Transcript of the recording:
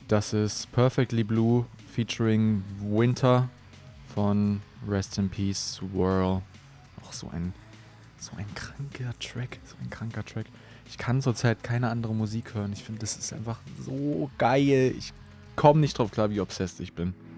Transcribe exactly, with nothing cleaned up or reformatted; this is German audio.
Das ist Perfectly Blue featuring Winter von Rest in Peace Swirl. Auch so ein, so ein kranker Track, so ein kranker Track. Ich kann zurzeit keine andere Musik hören. Ich finde, das ist einfach so geil. Ich komme nicht drauf klar, wie obsessed ich bin.